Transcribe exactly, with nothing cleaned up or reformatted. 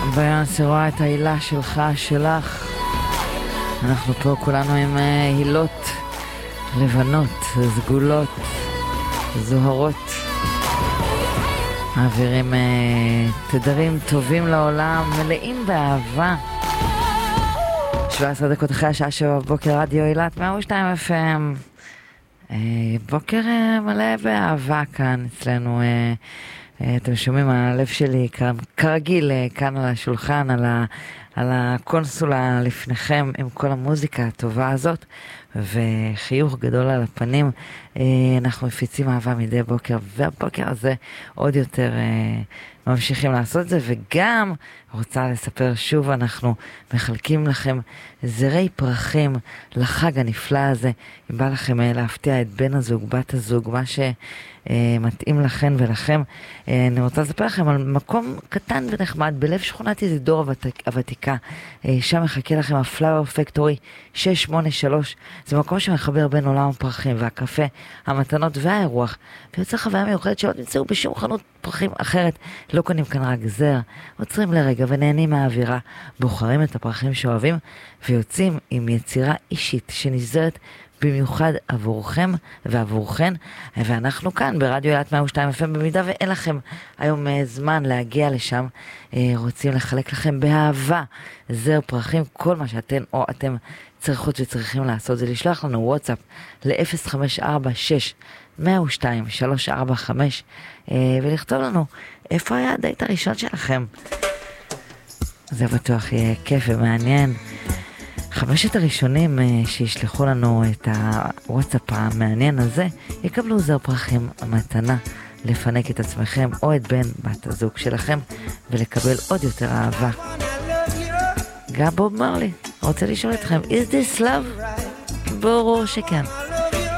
ביאנסה רואה את העילה שלך, שלך. אנחנו פה כולנו עם הילות לבנות, סגולות, זוהרות. מעבירים תדרים טובים לעולם, מלאים באהבה. שבע עשרה דקות אחרי השעה שבע בבוקר, רדיו אילת, מאה ושתיים אף אם. בוקר מלא באהבה כאן אצלנו. אתם שומעים, הלב שלי כאן, כרגיל, כאן על השולחן, על, ה, על הקונסולה לפניכם, עם כל המוזיקה הטובה הזאת, וחיוך גדול על הפנים. אנחנו מפיצים אהבה מדי בוקר, והבוקר הזה עוד יותר ממשיכים לעשות את זה, וגם רוצה לספר שוב, אנחנו מחלקים לכם זרי פרחים לחג הנפלא הזה. אם בא לכם להפתיע את בן הזוג, בת הזוג, מה שמתאים לכם ולכם, אני רוצה לספר לכם על מקום קטן ונחמד בלב שכונת איזידור הוותיקה. שם מחכה לכם הפלאואר פקטורי שש שמונה שלוש. זה מקום שמחבר בין עולם הפרחים והקפה, המתנות והאירוח, ויוצר חוויה מיוחדת שלא תמצאו בשום חנות פרחים אחרת. לא קונים כאן רק זר, עוצרים לרגע ונהנים מהאווירה, בוחרים את הפרחים שאוהבים ויוצאים עם יצירה אישית שנזרת במיוחד עבורכם ועבורכן. ואנחנו כאן ברדיו אילת מאה ושתיים אף אם, במידה ואין לכם היום זמן להגיע לשם, רוצים לחלק לכם באהבה זר פרחים. כל מה שאתן או אתם צריכות וצריכים לעשות זה לשלוח לנו וואטסאפ ל-אפס חמש ארבע שש מאה ושתיים שלוש ארבע חמש ולכתוב לנו איפה היה הדייט הראשון שלכם. זה בטוח יהיה כיף ומעניין. חמשת הראשונים שישלחו לנו את הוואטסאפ המעניין הזה יקבלו זר פרחים מתנה לפנק את עצמכם או את בן בת הזוג שלכם ולקבל עוד יותר אהבה. גם בוב מרלי רוצה לשאול אתכם, is this love? ברור שכן.